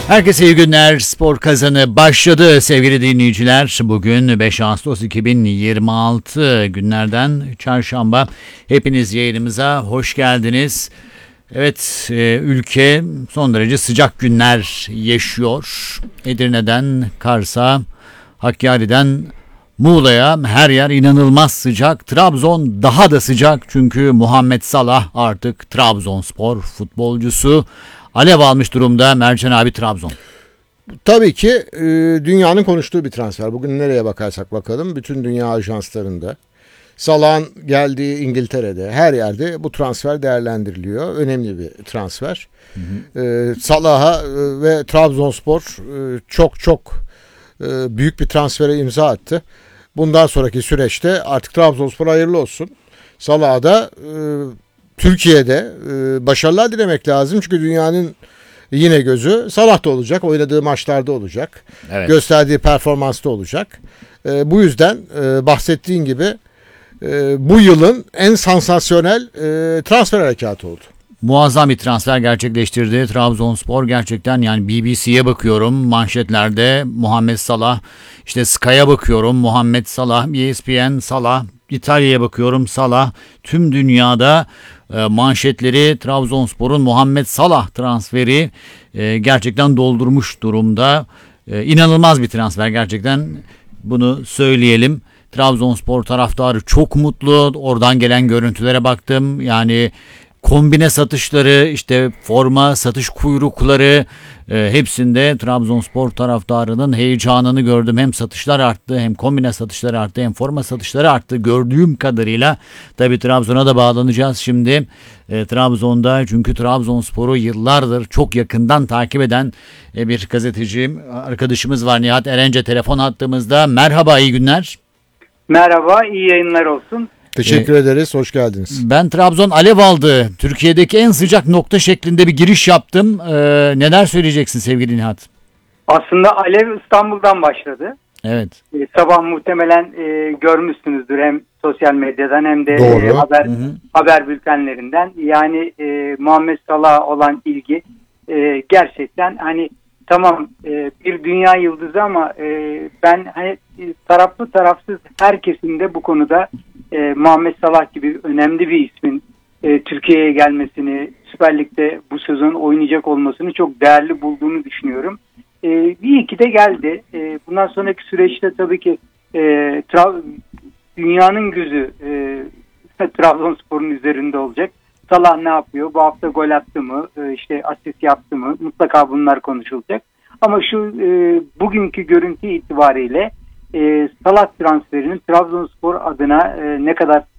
Herkese iyi günler. Spor Kazanı başladı sevgili dinleyiciler. Bugün 5 Ağustos 2026 günlerden çarşamba. Hepiniz yayınımıza hoş geldiniz. Evet, ülke son derece sıcak günler yaşıyor. Edirne'den Kars'a, Hakkari'den Muğla'ya her yer inanılmaz sıcak. Trabzon daha da sıcak çünkü Muhammed Salah artık Trabzonspor futbolcusu. Alev almış durumda Mercan abi Trabzon. Tabii ki dünyanın konuştuğu bir transfer. Bugün nereye bakarsak bakalım bütün dünya ajanslarında. Salah'ın geldiği İngiltere'de her yerde bu transfer değerlendiriliyor. Önemli bir transfer. Salah'a ve Trabzonspor çok büyük bir transfere imza attı. Bundan sonraki süreçte artık Trabzonspor hayırlı olsun. Salah'a da Türkiye'de başarılar dilemek lazım. Çünkü dünyanın yine gözü Salah'ta olacak. Oynadığı maçlarda olacak. Evet. Gösterdiği performansta olacak. Bu yüzden bahsettiğin gibi bu yılın en sansasyonel transfer harekatı oldu. Muazzam bir transfer gerçekleştirdi Trabzonspor. Gerçekten yani BBC'ye bakıyorum manşetlerde Muhammed Salah, işte Sky'a bakıyorum Muhammed Salah, ESPN Salah, İtalya'ya bakıyorum Salah. Tüm dünyada manşetleri Trabzonspor'un Muhammed Salah transferi gerçekten doldurmuş durumda. İnanılmaz bir transfer gerçekten, bunu söyleyelim. Trabzonspor taraftarı çok mutlu. Oradan gelen görüntülere baktım. Yani kombine satışları, işte forma satış kuyrukları, hepsinde Trabzonspor taraftarının heyecanını gördüm. Hem satışlar arttı, hem kombine satışları arttı, hem forma satışları arttı gördüğüm kadarıyla. Tabii Trabzon'a da bağlanacağız şimdi. Trabzon'da, çünkü Trabzonspor'u yıllardır çok yakından takip eden bir gazeteci arkadaşımız var. Nihat Erence telefon hattımızda. Merhaba, iyi günler. Merhaba, iyi yayınlar olsun. Teşekkür ederiz, hoş geldiniz. Ben Trabzon alev aldı, Türkiye'deki en sıcak nokta şeklinde bir giriş yaptım. Neler söyleyeceksin sevgili Nihat? Aslında alev İstanbul'dan başladı. Evet. Sabah muhtemelen görmüşsünüzdür hem sosyal medyadan hem de haber bültenlerinden. Yani Muhammed Salah'a olan ilgi gerçekten hani tamam bir dünya yıldızı ama ben hani taraflı tarafsız herkesin de bu konuda Muhammed Salah gibi önemli bir ismin Türkiye'ye gelmesini, Süper Lig'de bu sezon oynayacak olmasını çok değerli bulduğunu düşünüyorum. Bir iki de geldi. Bundan sonraki süreçte tabii ki dünyanın gözü Trabzonspor'un üzerinde olacak. Salah ne yapıyor? Bu hafta gol attı mı? İşte asist yaptı mı? Mutlaka bunlar konuşulacak. Ama şu bugünkü görüntü itibariyle Salah transferinin Trabzonspor adına ne kadar